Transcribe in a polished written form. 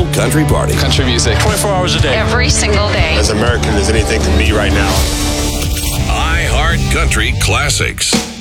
country party. Country music. 24 hours a day. Every single day. As American as anything can be right now. iHeart Country Classics.